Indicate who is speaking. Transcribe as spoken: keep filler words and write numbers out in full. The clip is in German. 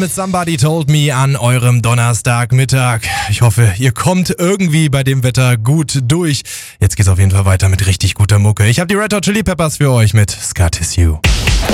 Speaker 1: Mit Somebody Told Me an eurem Donnerstagmittag. Ich hoffe, ihr kommt irgendwie bei dem Wetter gut durch. Jetzt geht's auf jeden Fall weiter mit richtig guter Mucke. Ich habe die Red Hot Chili Peppers für euch mit Scar Tissue.